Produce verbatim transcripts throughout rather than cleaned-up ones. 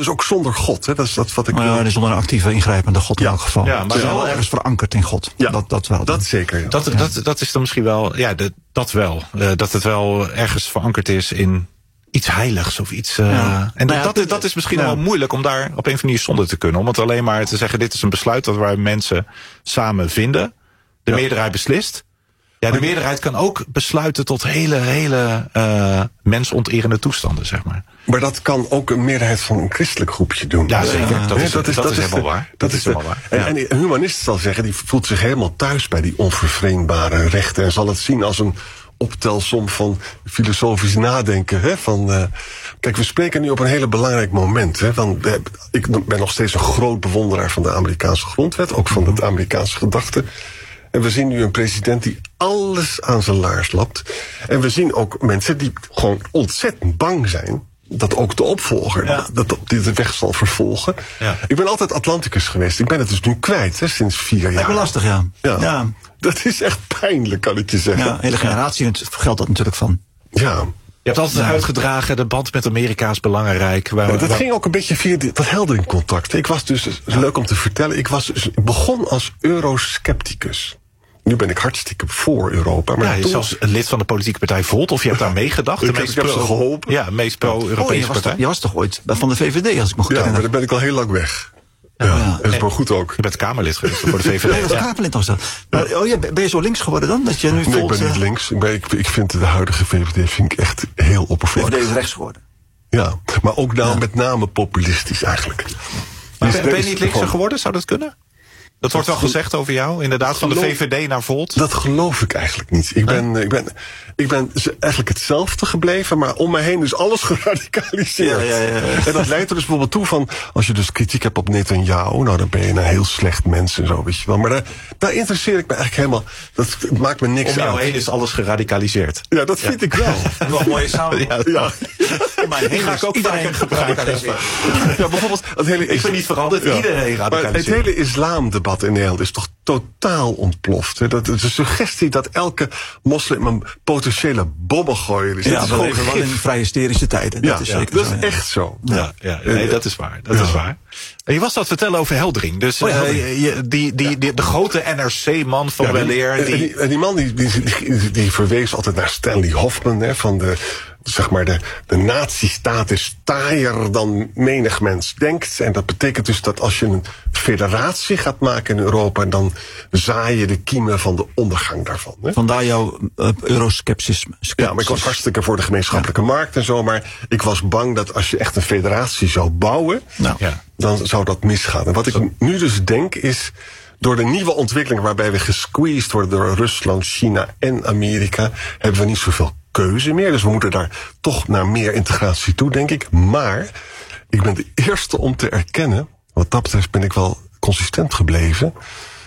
dus ook zonder God. Hè? Dat is dat wat ik. Maar ja, zonder een actieve ingrijpende God in ja. elk geval. Ja, maar het is wel wel ergens verankerd in God. Ja, dat, dat wel. Dat zeker. Ja. Dat, dat, dat is dan misschien wel, ja, de, dat wel. Uh, dat het wel ergens verankerd is in iets heiligs of iets. Uh, Ja. En Nou ja, dat, dat is misschien ja. wel moeilijk om daar op een of andere manier zonder te kunnen. Om het alleen maar te zeggen, dit is een besluit dat waar mensen samen vinden. De Ja. meerderheid beslist. Ja, de meerderheid kan ook besluiten tot hele, hele uh, mensonterende toestanden, zeg maar. Maar dat kan ook een meerderheid van een christelijk groepje doen. Ja, zeker. Ja. Dat is, Ja, dat is, dat is helemaal de, waar. Dat is helemaal waar. En, ja. en een humanist zal zeggen, die voelt zich helemaal thuis bij die onvervreemdbare rechten. En zal het zien als een optelsom van filosofisch nadenken. Hè? Van, uh, kijk, we spreken nu op een hele belangrijk moment. Hè? Van, uh, ik ben nog steeds een groot bewonderaar van de Amerikaanse grondwet. Ook van het Amerikaanse gedachte. En we zien nu een president die alles aan zijn laars lapt. En we zien ook mensen die gewoon ontzettend bang zijn dat ook de opvolger ja. dat, dat die de weg zal vervolgen. Ja. Ik ben altijd Atlanticus geweest. Ik ben het dus nu kwijt, hè, sinds vier jaar. Lijkt me lastig, ja. Ja. ja. Dat is echt pijnlijk, kan ik je zeggen. Ja, een hele generatie geldt dat natuurlijk van. Ja. Je hebt altijd ja. uitgedragen, de band met Amerika is belangrijk. Waar, ja, dat waar... ging ook een beetje via die, dat Heldering-contact. Ik was dus, het is leuk om te vertellen, ik, was dus, ik begon als euroscepticus. Nu ben ik hartstikke voor Europa. Maar ja, je toen... is zelfs lid van de politieke partij Volt, of je hebt daar meegedacht. Ik, heb, ik heb ze geholpen. Ja, meest pro-Europese oh, partij. Toch, je was toch ooit van de V V D, als ik me goed ja, herinner. maar dan ben ik al heel lang weg. Ja, ja. ja. Dat is maar goed ook. Je bent Kamerlid geweest voor de V V D. Nee, dat was Kamerlid nog zo. Maar, oh ja, ben je zo links geworden dan? Dat je nu nee, Volt, ik ben niet links. Ik, ben, ik, ik vind de huidige V V D vind ik echt heel oppervlakkig. V V D is rechts geworden. Ja, maar ook nou ja. met name populistisch eigenlijk. Maar ben, ben je niet linkser geworden? Zou dat kunnen? Dat wordt wel gezegd over jou, inderdaad, van de V V D naar Volt. Dat geloof ik eigenlijk niet. Ik ben, nee? ik ben, ik ben eigenlijk hetzelfde gebleven, maar om me heen is alles geradicaliseerd. Ja, ja, ja, ja. En dat leidt er dus bijvoorbeeld toe van, als je dus kritiek hebt op Netanyahu, nou dan ben je een heel slecht mens en zo, weet je wel. Maar daar, daar interesseer ik me eigenlijk helemaal, dat maakt me niks uit. Om jou heen is alles geradicaliseerd. Ja, dat vind ja. ik wel. Wel een mooie samenvatting. Ja. Ja. Maar heen ga ik ook iedereen geradicaliseerd. Ja, bijvoorbeeld, het hele ik ben niet veranderd, ja. iedereen radicaliseerd. Maar het hele islamdebat in Nederland is toch totaal ontploft. Hè? Dat, de suggestie dat elke moslim een potentiële bommengooier is. Ja, dat is gewoon leven wel in vrij hysterische tijden. Ja, dat is, ja, zeker dat zo, is ja. echt zo. Ja, ja, nee, dat is waar. Dat ja. is waar. En je was dat vertellen over Heldering. Dus oh, ja, uh, je, die, die, die, de grote N R C-man van ja, weleer. Die, die, en die man die, die, die, die verwees altijd naar Stanley Hoffman. Hè, van de, zeg maar, de, de nazistaat is taaier dan menig mens denkt. En dat betekent dus dat als je een federatie gaat maken in Europa, dan zaai je de kiemen van de ondergang daarvan. Hè. Vandaar jouw uh, euroscepticisme. Ja, maar ik was hartstikke voor de gemeenschappelijke ja. markt en zo. Maar ik was bang dat als je echt een federatie zou bouwen, nou, ja. dan zou dat misgaan. En wat ik nu dus denk is, door de nieuwe ontwikkelingen waarbij we gesqueezed worden door Rusland, China en Amerika, hebben we niet zoveel keuze meer. Dus we moeten daar toch naar meer integratie toe, denk ik. Maar ik ben de eerste om te erkennen, wat dat betreft ben ik wel consistent gebleven.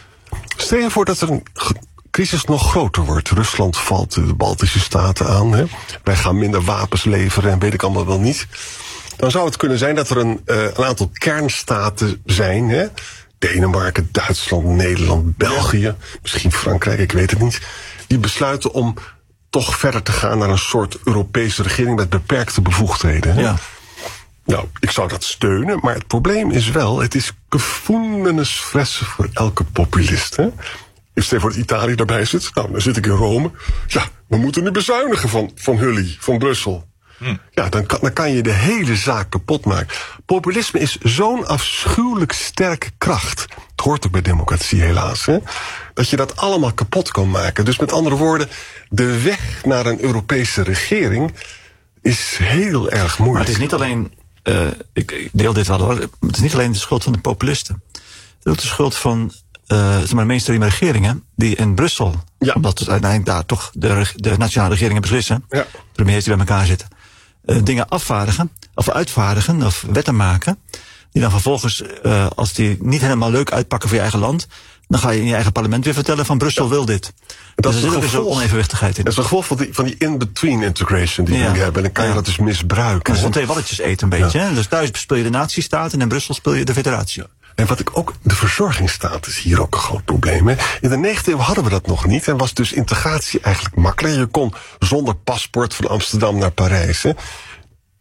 Stel je voor dat er een crisis nog groter wordt. Rusland valt de Baltische Staten aan. Hè. Wij gaan minder wapens leveren en weet ik allemaal wel niet. Dan zou het kunnen zijn dat er een, uh, een aantal kernstaten zijn. Hè. Denemarken, Duitsland, Nederland, België, misschien Frankrijk, ik weet het niet. Die besluiten om toch verder te gaan naar een soort Europese regering met beperkte bevoegdheden. Hè. Ja. Nou, ik zou dat steunen, maar het probleem is wel, het is gevoelens fressen voor elke populist. Hè. Stel voor dat Italië daarbij zit, nou, dan zit ik in Rome. Ja, we moeten nu bezuinigen van, van Hully, van Brussel. Hm. Ja, dan kan, dan kan je de hele zaak kapot maken. Populisme is zo'n afschuwelijk sterke kracht. Het hoort ook bij democratie helaas, hè. Dat je dat allemaal kapot kan maken. Dus met andere woorden, de weg naar een Europese regering is heel erg moeilijk. Maar het is niet alleen, uh, ik, ik deel dit wel hoor, het is niet alleen de schuld van de populisten. Het is ook de schuld van uh, zeg maar de mainstream regeringen die in Brussel, ja. omdat het uiteindelijk daar toch de, de nationale regeringen beslissen, ja. premiers die bij elkaar zitten, uh, dingen afvaardigen, of uitvaardigen, of wetten maken, die dan vervolgens, uh, als die niet helemaal leuk uitpakken voor je eigen land, dan ga je in je eigen parlement weer vertellen van Brussel ja. wil dit. Dat dus er zit ook zo'n onevenwichtigheid in. Dat is een gevolg van die, van die in-between integration die ja. we hebben. En dan kan je ja. dat dus misbruiken. Dat is van twee walletjes eten een beetje. Ja. Hè? Dus thuis speel je de nazistaat en in Brussel speel je de federatie. Ja. En wat ik ook, de verzorgingsstaat is hier ook een groot probleem. Hè. In de negentiende eeuw hadden we dat nog niet. En was dus integratie eigenlijk makkelijker. Je kon zonder paspoort van Amsterdam naar Parijs. Hè.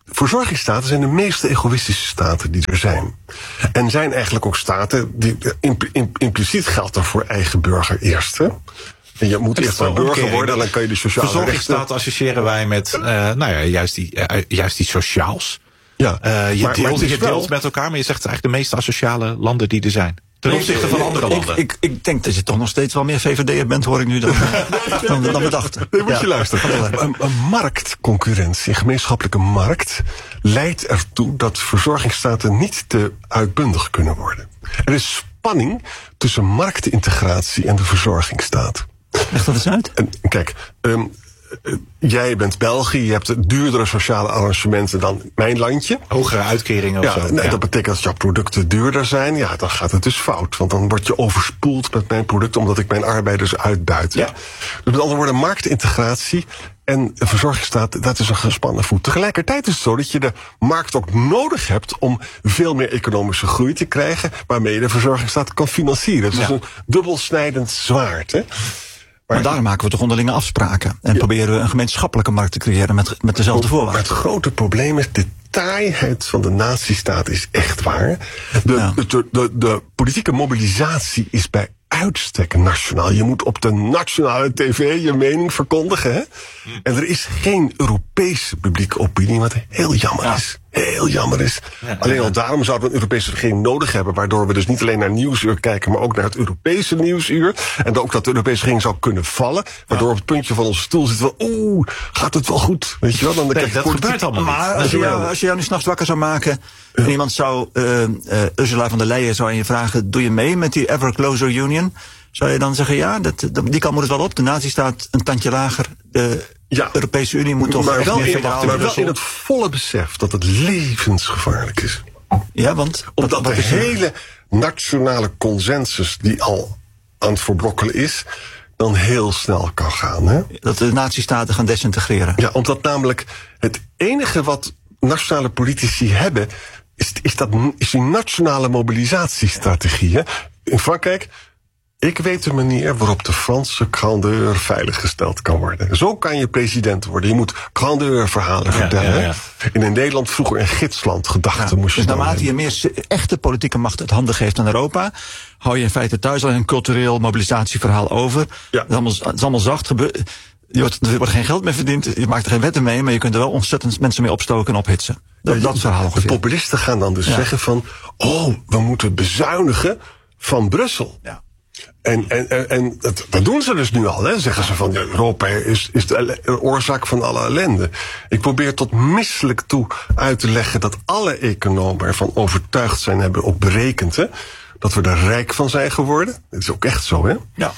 verzorgingsstaten zijn de meest egoïstische staten die er zijn. En zijn eigenlijk ook staten die impliciet geldt er voor eigen burger eerst. Hè? En je moet eerst maar burger worden, en dan kan je de sociale verzorgingsstaat associëren wij met uh, nou ja, juist, die, uh, juist die sociaals. Ja, uh, je maar, deelt, maar je deelt wel met elkaar, maar je zegt eigenlijk de meest asociale landen die er zijn. Ten opzichte van andere landen. Ik, ik, ik denk dat je toch nog steeds wel meer V V D'er bent, hoor ik nu, dan, dan, dan we dachten. Nee, moet ja. je luisteren. Een, een marktconcurrentie, een gemeenschappelijke markt, leidt ertoe dat verzorgingsstaten niet te uitbundig kunnen worden. Er is spanning tussen marktintegratie en de verzorgingsstaat. Leg dat eens uit. En, kijk, um, Uh, jij bent België, je hebt duurdere sociale arrangementen dan mijn landje. Hogere uitkeringen of ja, zo. Nee, ja. Dat betekent dat jouw producten duurder zijn. Ja, dan gaat het dus fout. Want dan word je overspoeld met mijn producten omdat ik mijn arbeiders uitbuit. Ja. Dus met andere woorden, marktintegratie en verzorgingsstaat, dat is een gespannen voet. Tegelijkertijd is het zo dat je de markt ook nodig hebt om veel meer economische groei te krijgen, waarmee je de verzorgingsstaat kan financieren. Het is ja. een dubbelsnijdend zwaard, hè. Maar, maar daar maken we toch onderlinge afspraken. En ja. proberen we een gemeenschappelijke markt te creëren met, met dezelfde voorwaarden. Maar het grote probleem is, de taaiheid van de nazistaat is echt waar. De, ja. de, de, de, de politieke mobilisatie is bij uitstek nationaal. Je moet op de nationale tv je mening verkondigen. Hè? Hm. En er is geen Europese publieke opinie, wat heel jammer ja. is. Heel jammer is. Ja, alleen al daarom zouden we een Europese regering nodig hebben, waardoor we dus niet alleen naar Nieuwsuur kijken, maar ook naar het Europese Nieuwsuur. En ook dat de Europese regering zou kunnen vallen, waardoor ja. op het puntje van onze stoel zit van, oeh, gaat het wel goed? Weet je wel? Dan nee, dat politiek... gebeurt allemaal niet. Maar als je, jou, als je jou nu s'nachts wakker zou maken ja. en iemand zou, uh, uh, Ursula von der Leyen zou aan je vragen, doe je mee met die Ever Closer Union? Zou je dan zeggen, ja, dat, dat, die kant moet het wel op. De nazi staat een tandje lager. De ja. Europese Unie moet toch maar echt wel meer in, federaal maar wel in het volle besef dat het levensgevaarlijk is. Ja, want? Omdat wat, de wat hele nationale consensus die al aan het verbrokkelen is, dan heel snel kan gaan. Hè? Dat de nazistaten gaan desintegreren. Ja, omdat namelijk het enige wat nationale politici hebben, is, is, dat, is die nationale mobilisatiestrategie. Hè? In Frankrijk, ik weet de manier waarop de Franse grandeur veiliggesteld kan worden. Zo kan je president worden. Je moet grandeur verhalen ja, vertellen. Ja, ja. En in Nederland vroeger een gidsland gedachten ja, moest je dus naarmate je meer echte politieke macht het handen geeft aan Europa, hou je in feite thuis al een cultureel mobilisatieverhaal over. Ja. Het, is allemaal, het is allemaal zacht gebeurd. Je wordt, er wordt geen geld meer verdiend, je maakt er geen wetten mee, maar je kunt er wel ontzettend mensen mee opstoken en ophitsen. Dat, dat verhaal ongeveer. De populisten gaan dan dus ja. zeggen van, oh, we moeten bezuinigen van Brussel. Ja. En, en, en, en dat, dat doen ze dus nu al, hè? Zeggen ze van, ja, Europa is, is de oorzaak van alle ellende. Ik probeer tot misselijk toe uit te leggen dat alle economen ervan overtuigd zijn, hebben ook berekend, hè, dat we er rijk van zijn geworden. Dat is ook echt zo, hè? Ja.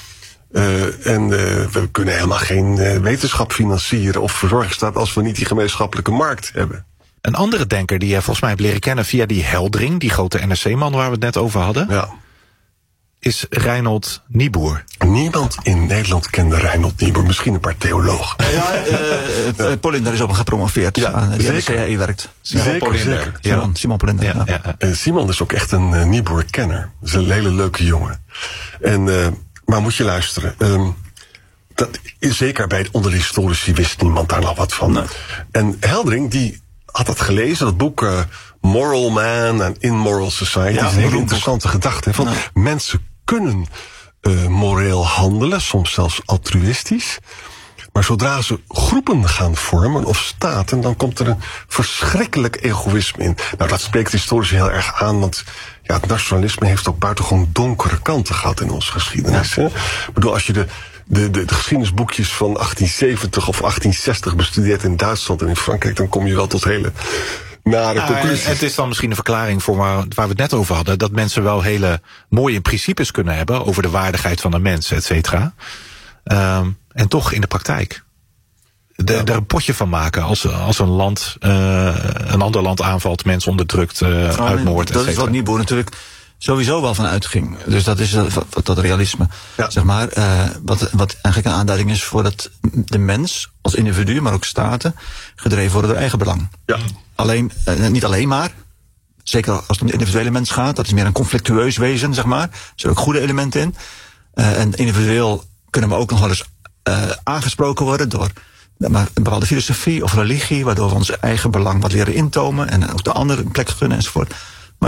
Uh, en uh, we kunnen helemaal geen uh, wetenschap financieren of verzorgingsstaat als we niet die gemeenschappelijke markt hebben. Een andere denker die je volgens mij hebt leren kennen via die Heldring, die grote N R C-man waar we het net over hadden, ja. is Reinhold Niebuhr. Niemand in Nederland kende Reinhold Niebuhr, misschien een paar theologen. Ja, uh, uh, Polinder is op hem gepromoveerd, ja, aan die C I A werkt. Zeker, zeker. Simon, Simon Polinder. Ja, ja. Ja. En Simon is ook echt een uh, Niebuhr-kenner. Dat is een hele leuke jongen. En, uh, maar moet je luisteren. Um, dat is zeker bij onder de historici wist niemand daar nog wat van. Nee. En Heldring, die had dat gelezen, dat boek uh, Moral Man and Immoral Society. Ja, dat is een hele interessante gedachte. Van, ja. Mensen kunnen uh, moreel handelen, soms zelfs altruïstisch. Maar zodra ze groepen gaan vormen of staten, dan komt er een verschrikkelijk egoïsme in. Nou, dat spreekt historisch heel erg aan, want ja, het nationalisme heeft ook buitengewoon donkere kanten gehad in onze geschiedenis. Ja. Hè? Ik bedoel, als je de, de, de, de geschiedenisboekjes van achttien zeventig of achttien zestig bestudeert in Duitsland en in Frankrijk, dan kom je wel tot hele nare conclusies. Het is dan misschien een verklaring voor waar, waar we het net over hadden, dat mensen wel hele mooie principes kunnen hebben over de waardigheid van de mens, et cetera. Um, en toch in de praktijk de, ja. er een potje van maken als, als een land uh, een ander land aanvalt, mensen onderdrukt, uh, nou, uitmoordt. Dat is wat Niebuhr natuurlijk sowieso wel van uitging. Dus dat is uh, dat realisme. Ja. Zeg maar, uh, wat, wat eigenlijk een aanduiding is voor dat de mens als individu, maar ook staten, gedreven worden door eigen belang. Ja. Alleen, uh, niet alleen maar. Zeker als het om de individuele mens gaat. Dat is meer een conflictueus wezen, zeg maar. Er zitten ook goede elementen in. Uh, en individueel kunnen we ook nog wel eens uh, aangesproken worden door maar een bepaalde filosofie of religie, waardoor we ons eigen belang wat leren intomen en ook de anderen een plek gunnen enzovoort.